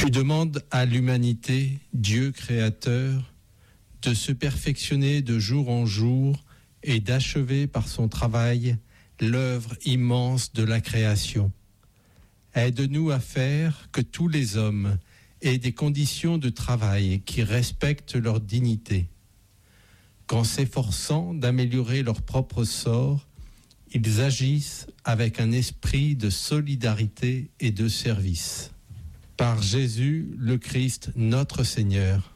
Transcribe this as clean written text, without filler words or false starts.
Tu demandes à l'humanité, Dieu créateur, de se perfectionner de jour en jour et d'achever par son travail l'œuvre immense de la création. Aide-nous à faire que tous les hommes aient des conditions de travail qui respectent leur dignité. Qu'en s'efforçant d'améliorer leur propre sort, ils agissent avec un esprit de solidarité et de service. Par Jésus le Christ, notre Seigneur.